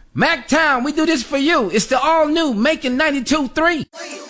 Mac Town, we do this for you. It's the all new Making 92.3.